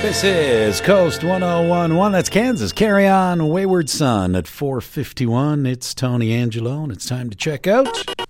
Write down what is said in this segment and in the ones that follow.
This is Coast 101.1. That's Kansas. Carry on, Wayward Son at 4:51. It's Tony Angelo, and it's time to check out.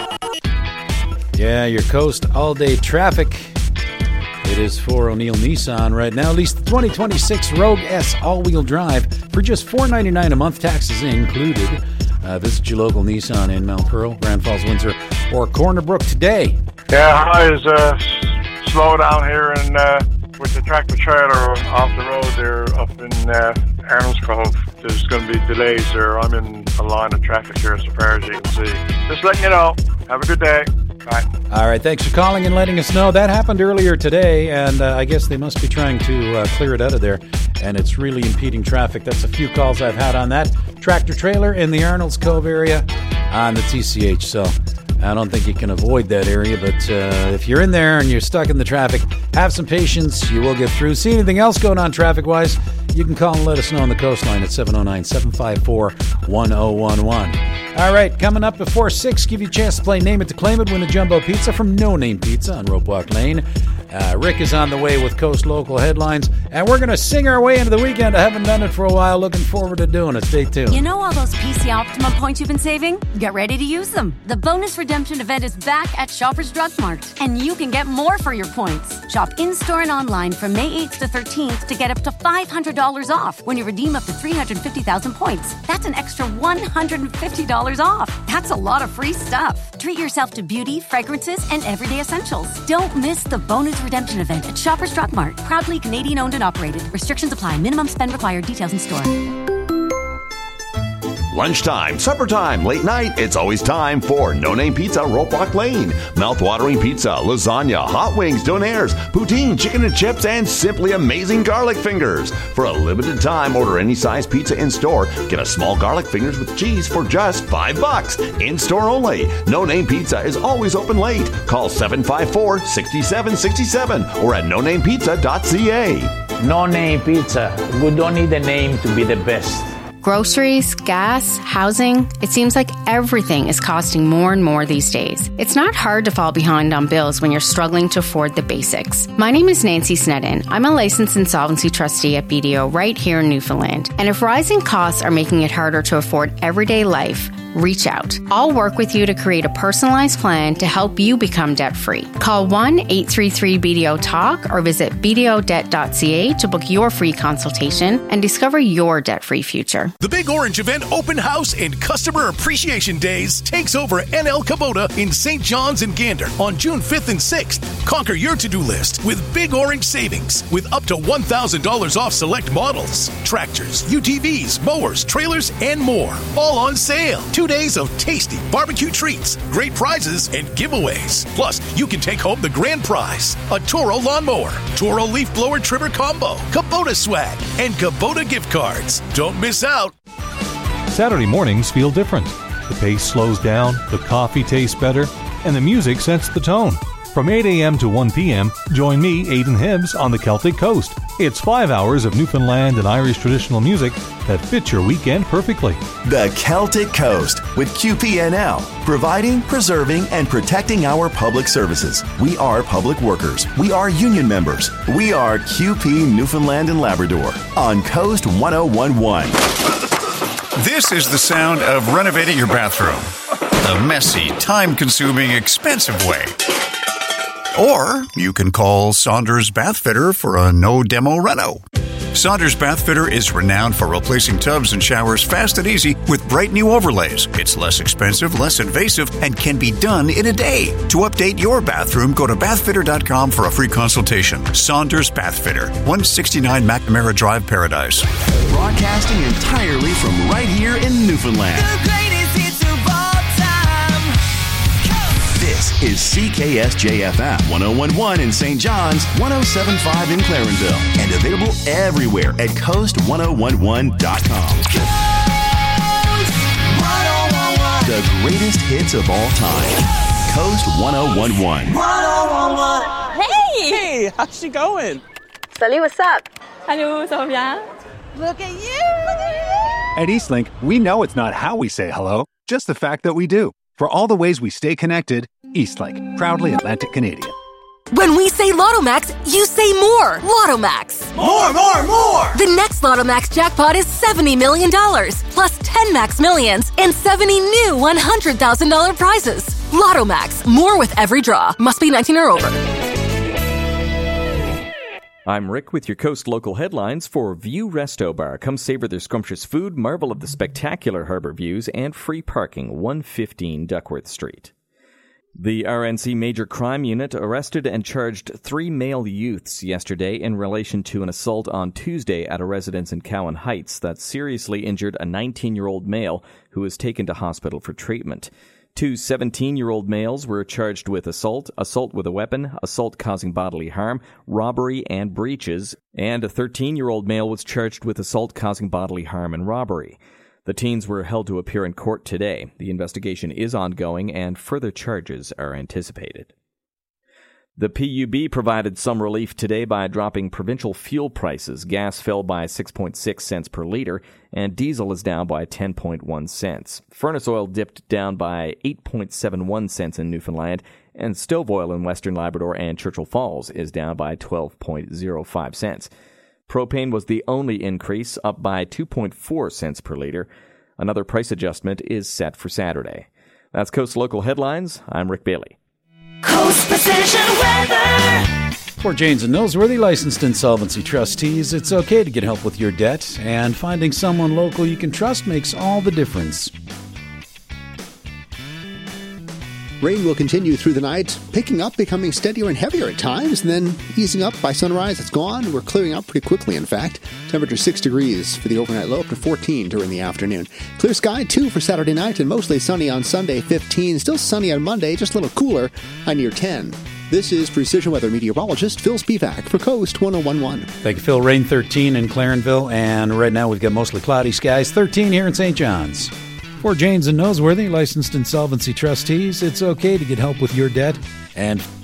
Yeah, your Coast all-day traffic. It is for O'Neill Nissan right now. Lease the 2026 Rogue S all-wheel drive for just $499 a month, taxes included. Visit your local Nissan in Mount Pearl, Grand Falls, Windsor, or Corner Brook today. Yeah, highs slow down here and with the tractor trailer off the road there up in Arnold's Cove. There's going to be delays there. I'm in a line of traffic here so far as you can see. Just letting you know. Have a good day. Bye. All right, thanks for calling and letting us know. That happened earlier today, and I guess they must be trying to clear it out of there, and it's really impeding traffic. That's a few calls I've had on that tractor trailer in the Arnold's Cove area on the TCH, so I don't think you can avoid that area, but if you're in there and you're stuck in the traffic, have some patience. You will get through. See anything else going on traffic-wise, you can call and let us know on the coastline at 709-754-1011. All right, coming up before 6, give you a chance to play Name It to Claim It, win a jumbo pizza from No Name Pizza on Ropewalk Lane. Rick is on the way with Coast Local headlines, and we're going to sing our way into the weekend. I haven't done it for a while. Looking forward to doing it. Stay tuned. You know all those PC Optimum points you've been saving? Get ready to use them. The bonus redemption event is back at Shoppers Drug Mart, and you can get more for your points. Shop in-store and online from May 8th to 13th to get up to $500 off when you redeem up to 350,000 points. That's an extra $150 off. That's a lot of free stuff. Treat yourself to beauty, fragrances, and everyday essentials. Don't miss the bonus redemption event at Shoppers Drug Mart. Proudly Canadian owned and operated. Restrictions apply. Minimum spend required. Details in store. Lunchtime, supper time, late night, it's always time for No Name Pizza, Ropewalk Lane. Mouth-watering pizza, lasagna, hot wings, donaires, poutine, chicken and chips, and simply amazing garlic fingers. For a limited time, order any size pizza in-store. Get a small garlic fingers with cheese for just $5. In-store only. No Name Pizza is always open late. Call 754-6767 or at nonamepizza.ca. No Name Pizza. We don't need a name to be the best. Groceries, gas, housing, it seems like everything is costing more and more these days. It's not hard to fall behind on bills when you're struggling to afford the basics. My name is Nancy Snedden. I'm a licensed insolvency trustee at BDO right here in Newfoundland. And if rising costs are making it harder to afford everyday life, reach out. I'll work with you to create a personalized plan to help you become debt-free. Call 1-833-BDO-TALK or visit bdodebt.ca to book your free consultation and discover your debt-free future. The Big Orange Event Open House and Customer Appreciation Days takes over NL Kubota in St. John's and Gander on June 5th and 6th. Conquer your to-do list with Big Orange savings with up to $1,000 off select models, tractors, UTVs, mowers, trailers, and more. All on sale. 2 days of tasty barbecue treats, great prizes, and giveaways. Plus, you can take home the grand prize, a Toro lawnmower, Toro leaf blower trimmer combo, Kubota swag, and Kubota gift cards. Don't miss out. Saturday mornings feel different. The pace slows down, the coffee tastes better, and the music sets the tone. From 8 a.m. to 1 p.m., join me, Aidan Hibbs, on the Celtic Coast. It's 5 hours of Newfoundland and Irish traditional music that fits your weekend perfectly. The Celtic Coast with QPNL, providing, preserving, and protecting our public services. We are public workers. We are union members. We are QP Newfoundland and Labrador on Coast 101.1. This is the sound of renovating your bathroom. The messy, time-consuming, expensive way. Or you can call Saunders Bath Fitter for a no-demo reno. Saunders Bath Fitter is renowned for replacing tubs and showers fast and easy with bright new overlays. It's less expensive, less invasive, and can be done in a day. To update your bathroom, go to bathfitter.com for a free consultation. Saunders Bath Fitter, 169 McNamara Drive, Paradise. Broadcasting entirely from right here in Newfoundland. The greatest hits of all time. This is CKSJFM 101.1 in St. John's, 107.5 in Clarenville, and available everywhere at coast1011.com. Coast 1011. The greatest hits of all time. Coast 1011. 1011. Hey, how's she going? Salut, what's up? Hello, ça va bien? Look at you. At Eastlink, we know it's not how we say hello, just the fact that we do. For all the ways we stay connected, Eastlink, proudly Atlantic Canadian. When we say Lotto Max, you say more. Lotto Max. More, more, more! The next Lotto Max jackpot is $70 million, plus 10 Max Millions and 70 new $100,000 prizes. Lotto Max, more with every draw. Must be 19 or over. I'm Rick with your Coast local headlines for View Resto Bar. Come savor their scrumptious food, marvel of the spectacular harbor views, and free parking, 115 Duckworth Street. The RNC Major Crime Unit arrested and charged 3 male youths yesterday in relation to an assault on Tuesday at a residence in Cowan Heights that seriously injured a 19-year-old male who was taken to hospital for treatment. 2 17-year-old males were charged with assault, assault with a weapon, assault causing bodily harm, robbery, and breaches, and a 13-year-old male was charged with assault causing bodily harm and robbery. The teens were held to appear in court today. The investigation is ongoing and further charges are anticipated. The PUB provided some relief today by dropping provincial fuel prices. Gas fell by 6.6 cents per liter, and diesel is down by 10.1 cents. Furnace oil dipped down by 8.71 cents in Newfoundland, and stove oil in Western Labrador and Churchill Falls is down by 12.05 cents. Propane was the only increase, up by 2.4 cents per liter. Another price adjustment is set for Saturday. That's Coast Local Headlines. I'm Rick Bailey. Coast Precision Weather. For Janes and Noseworthy licensed insolvency trustees, it's okay to get help with your debt, and finding someone local you can trust makes all the difference. Rain will continue through the night, picking up, becoming steadier and heavier at times, and then easing up by sunrise. It's gone. We're clearing up pretty quickly, in fact. Temperature 6 degrees for the overnight low, up to 14 during the afternoon. Clear sky, 2 for Saturday night, and mostly sunny on Sunday, 15. Still sunny on Monday, just a little cooler, high near 10. This is Precision Weather meteorologist Phil Spivak for Coast 101.1. Thank you, Phil. Rain 13 in Clarenville, and right now we've got mostly cloudy skies, 13 here in St. John's. For Janes and Noseworthy licensed insolvency trustees, it's okay to get help with your debt, and